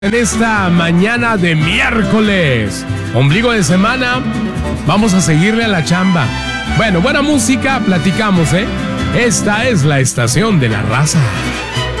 En esta mañana de miércoles, ombligo de semana, vamos a seguirle a la chamba. Bueno, buena música, platicamos, ¿eh? Esta es la estación de la raza.